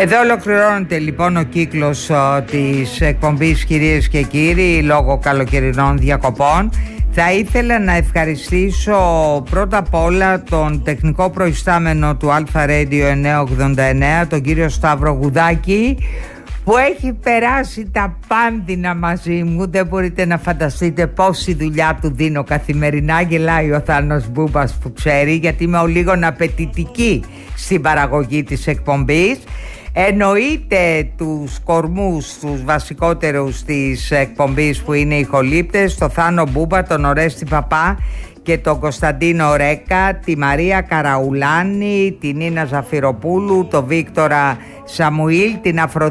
Εδώ ολοκληρώνεται λοιπόν ο κύκλος της εκπομπής, κυρίες και κύριοι, λόγω καλοκαιρινών διακοπών. Θα ήθελα να ευχαριστήσω πρώτα απ' όλα τον τεχνικό προϊστάμενο του Αλφα Radio 989, τον κύριο Σταύρο Γουδάκη, που έχει περάσει τα πάνδυνα μαζί μου. Δεν μπορείτε να φανταστείτε πόση δουλειά του δίνω καθημερινά. Γελάει ο Θάνος Μπούμπας που ξέρει, γιατί είμαι λίγο απαιτητική στην παραγωγή της εκπομπής. Εννοείται τους κορμούς, τους βασικότερους της εκπομπής, που είναι οι χολύπτες, τον Θάνο Μπούμπα, τον Ορέστη Παπά και τον Κωνσταντίνο Ρέκα, τη Μαρία Καραουλάνη, την Νίνα Ζαφυροπούλου, τον Βίκτορα Σαμουήλ, την Αφροδίτη